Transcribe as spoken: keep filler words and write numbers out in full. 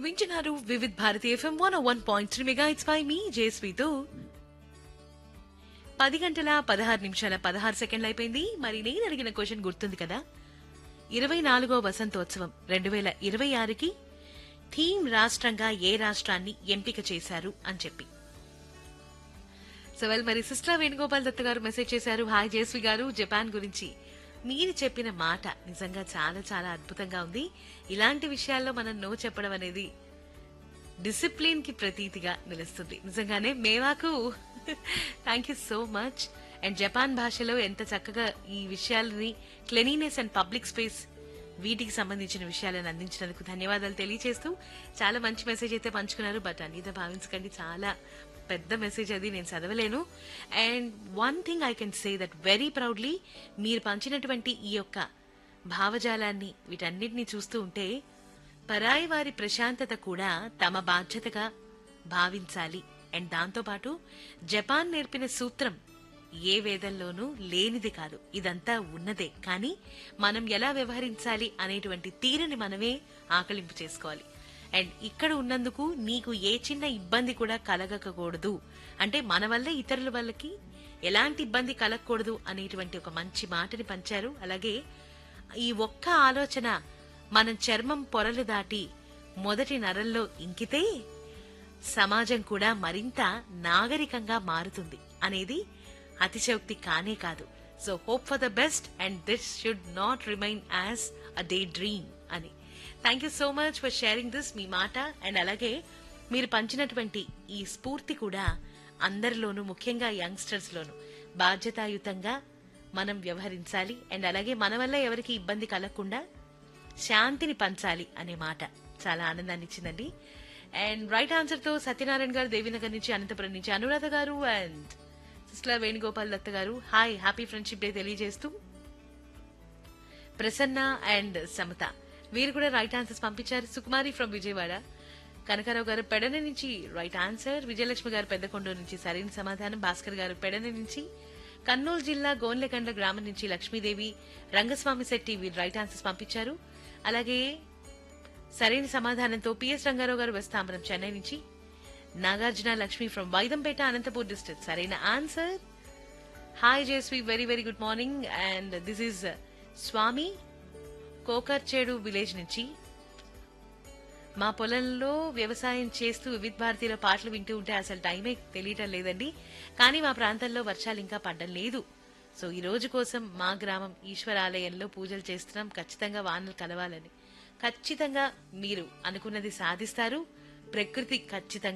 వింటున్నారు Vividh Bharati FM one one point three mega it's by మీ జేస్వీతో పది గంటల పదహారు నిమిషాల పదహారు సెకండ్లు అయిపోయింది. మరి నేను అడిగిన క్వశ్చన్ గుర్తుంది కదా, ఇరవై నాలుగో వసంతోత్సవం రెండు వేల ఇరవై ఆరుకి థీమ్ రాష్ట్రంగా ఏ రాష్ట్రాన్ని ఎంపిక చేశారు అని చెప్పి. సో వెల్, మరి సిస్టర్ వేణుగోపాల్ దత్త గారు మెసేజ్ చేశారు, హాయ్ జేస్వి గారు, జపాన్ గురించి మీరు చెప్పిన మాట నిజంగా చాలా చాలా అద్భుతంగా ఉంది. ఇలాంటి విషయాల్లో మనం నో చెప్పడం అనేది డిసిప్లిన్ కి ప్రతీతిగా నిలుస్తుంది. నిజంగానే మేవాకు thank you so much. And Japan భాషలో ఎంత చక్కగా ఈ విషయాలని క్లెనీనెస్ అండ్ పబ్లిక్ స్పేస్ వీటికి సంబంధించిన విషయాలను అందించినందుకు ధన్యవాదాలు తెలియజేస్తూ చాలా మంచి మెసేజ్ అయితే పంచుకున్నారు. బట్ అనేది భావించకండి, చాలా పెద్ద మెసేజ్ అది, నేను చదవలేను. And one thing I can say that very proudly, మీరు పంచినటువంటి ఈ యొక్క భావజాలాన్ని వీటన్నిటిని చూస్తూ ఉంటే పరాయి వారి ప్రశాంతత కూడా తమ బాధ్యతగా భావించాలి. అండ్ దాంతోపాటు జపాన్ నేర్పిన సూత్రం ఏ వేదంలోనూ లేనిది కాదు, ఇదంతా ఉన్నదే. కానీ మనం ఎలా వ్యవహరించాలి అనేటువంటి తీరుని మనమే ఆకలింపు చేసుకోవాలి. అండ్ ఇక్కడ ఉన్నందుకు నీకు ఏ చిన్న ఇబ్బంది కూడా కలగకూడదు, అంటే మన వల్ల ఇతరుల వాళ్ళకి ఎలాంటి ఇబ్బంది కలగకూడదు అనేటువంటి ఒక మంచి మాటని పంచారు. అలాగే ఈ ఒక్క ఆలోచన మనం చర్మం పొరలు దాటి మొదటి నరంలో ఇంకితే సమాజం కూడా మరింత నాగరికంగా మారుతుంది అనేది అతిశయోక్తి కానే కాదు. So hope for the best and this should not remain as a day dream అని. Thank you so much for sharing this మీ మాట. అండ్ అలాగే మీరు పంచినటువంటి ఈ స్ఫూర్తి కూడా అందరిలోనూ, ముఖ్యంగా యంగ్స్టర్స్ లోను బాధ్యతాయుతంగా మనం వ్యవహరించాలి. అండ్ అలాగే మన వల్ల ఎవరికి ఇబ్బంది కలగకుండా శాంతిని పంచాలి అనే మాట చాలా ఆనందాన్ని ఇచ్చిందండి. అండ్ రైట్ ఆన్సర్ తో సత్యనారాయణ గారు దేవినగర్ నుంచి, అనంతపురం నుంచి అనురాధ గారు అండ్ సిస్టర్ వేణుగోపాల్ దత్త గారు హాయ్, హ్యాపీ ఫ్రెండ్షిప్ డే తెలియజేస్తూ ప్రసన్న అండ్ సమత వీరు కూడా రైట్ ఆన్సర్స్ పంపించారు. సుకుమారి ఫ్రమ్ విజయవాడ, కనకారావు గారు పెడన నుంచి రైట్ ఆన్సర్, విజయలక్ష్మి గారు పెద్దకొండూరు నుంచి సరైన సమాధానం, భాస్కర్ గారు పెడన నుంచి, కర్నూలు జిల్లా గోన్లెకండ్ల గ్రామం నుంచి లక్ష్మీదేవి, రంగస్వామి శెట్టి వీరు రైట్ ఆన్సర్స్ పంపించారు. అలాగే సరైన సమాధానంతో పిఎస్ రంగారావు గారు వెస్తాంబరం చెన్నై నుంచి, నాగార్జున లక్ష్మి ఫ్రమ్ వైదంపేట అనంతపూర్ డిస్ట్రిక్ట్ సరైన answer. Hi జేస్వి, very very good morning. And this is Swamy కోకర్చేడు village నుంచి, మా పొలంలో వ్యవసాయం చేస్తూ వివిధ భారతీయుల పాటలు వింటూ ఉంటే అసలు టైమే తెలియటం లేదండి. కానీ మా ప్రాంతంలో వర్షాలు ఇంకా పడ్డం లేదు. సో ఈ రోజు కోసం మా గ్రామం ఈశ్వరాలయంలో పూజలు చేస్తున్నాం, ఖచ్చితంగా వానలు కలవాలని. ఖచ్చితంగా మీరు అనుకున్నది సాధిస్తారు, ప్రకృతి ఖచ్చితంగా